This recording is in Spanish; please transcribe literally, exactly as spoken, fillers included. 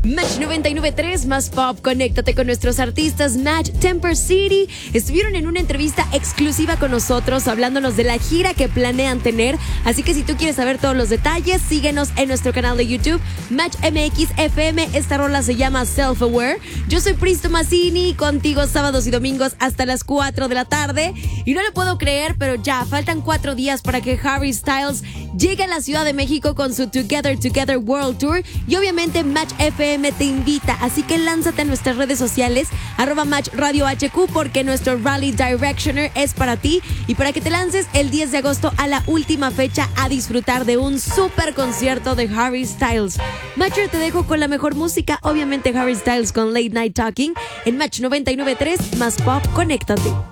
Match noventa y nueve punto tres más pop, conéctate con nuestros artistas Match, Temper City. Estuvieron en una entrevista exclusiva con nosotros hablándonos de la gira que planean tener. Así que si tú quieres saber todos los detalles, síguenos en nuestro canal de YouTube, Match M X F M. Esta rola se llama Self Aware. Yo soy Pristo Massini, contigo sábados y domingos hasta las cuatro de la tarde. Y no lo puedo creer, pero ya faltan cuatro días para que Harry Styles llegue a la Ciudad de México con su Together Together World Tour. Y obviamente Match F M te invita, así que lánzate a nuestras redes sociales, arroba Match Radio H Q, porque nuestro Rally Directioner es para ti y para que te lances el diez de agosto a la última fecha a disfrutar de un super concierto de Harry Styles. Matcher, te dejo con la mejor música, obviamente Harry Styles con Late Night Talking en Match noventa y nueve punto tres más pop, conéctate.